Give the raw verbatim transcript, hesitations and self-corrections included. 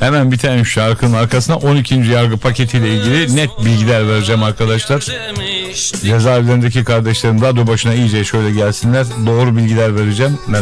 Hemen bir tane şarkının arkasına on ikinci yargı paketiyle ilgili net bilgiler vereceğim arkadaşlar. Cezaevlerindeki kardeşlerim radyo başına iyice şöyle gelsinler. Doğru bilgiler vereceğim. Merak